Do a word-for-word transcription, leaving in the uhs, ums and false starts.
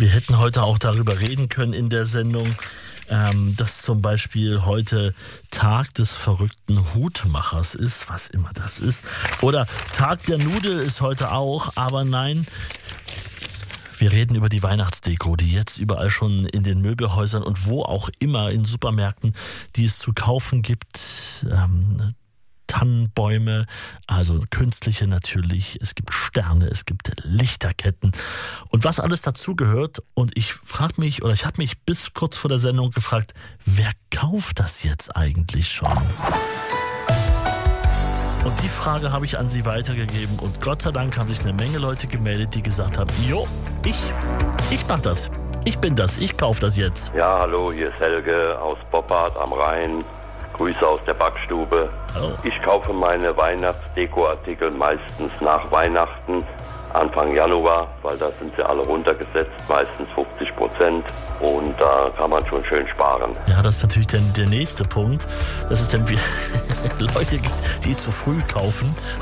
Wir hätten heute auch darüber reden können in der Sendung, ähm, dass zum Beispiel heute Tag des verrückten Hutmachers ist, was immer das ist. Oder Tag der Nudel ist heute auch, aber nein, wir reden über die Weihnachtsdeko, die jetzt überall schon in den Möbelhäusern und wo auch immer in Supermärkten, die es zu kaufen gibt, ähm, Tannenbäume, also künstliche natürlich, es gibt Sterne, es gibt Lichterketten und was alles dazugehört. Und ich frage mich, oder ich habe mich bis kurz vor der Sendung gefragt, wer kauft das jetzt eigentlich schon? Und die Frage habe ich an Sie weitergegeben und Gott sei Dank haben sich eine Menge Leute gemeldet, die gesagt haben, jo, ich, ich mach das, ich bin das, ich kaufe das jetzt. Ja, hallo, hier ist Helge aus Boppard am Rhein. Grüße aus der Backstube. Hallo. Ich kaufe meine Weihnachtsdeko-Artikel meistens nach Weihnachten, Anfang Januar, weil da sind sie alle runtergesetzt, meistens fünfzig Prozent und da kann man schon schön sparen. Ja, das ist natürlich der, der nächste Punkt, dass es dann Leute gibt, die zu früh kaufen